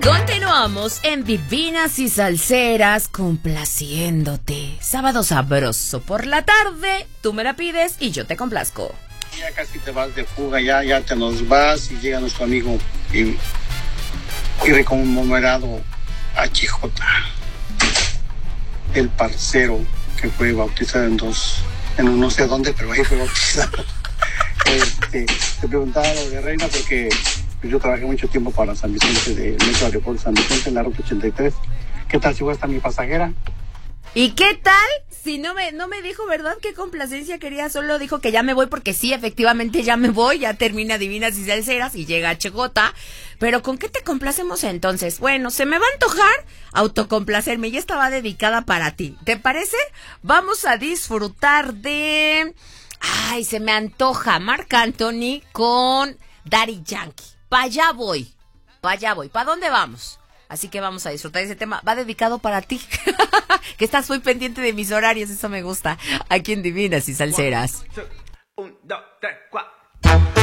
Continuamos en Divinas y Salseras complaciéndote. Sábado sabroso por la tarde, tú me la pides y yo te complazco. Ya casi te vas de fuga, ya te nos vas y llega nuestro amigo y recomendado a Chijota, el parcero que fue bautizado en no sé dónde, pero ahí fue bautizado. Te preguntaba lo de Reina porque yo trabajé mucho tiempo para San Vicente, de Metro Aeropuerto San Vicente, en la ruta 83. ¿Qué tal si va a estar mi pasajera? ¿Y qué tal? Si no me dijo, ¿verdad? ¿Qué complacencia quería? Solo dijo que ya me voy porque sí, efectivamente ya me voy, ya termina Divinas y Salseras y llega Chegota. Pero ¿con qué te complacemos entonces? Bueno, se me va a antojar autocomplacerme y esta va dedicada para ti. ¿Te parece? Vamos a disfrutar de... Ay, se me antoja Marc Anthony con Daddy Yankee. Pa' allá voy. ¿Para dónde vamos? Así que vamos a disfrutar ese tema. Va dedicado para ti. Que estás muy pendiente de mis horarios. Eso me gusta. Aquí en Divinas y Salseras. 1, 2, 3, 4.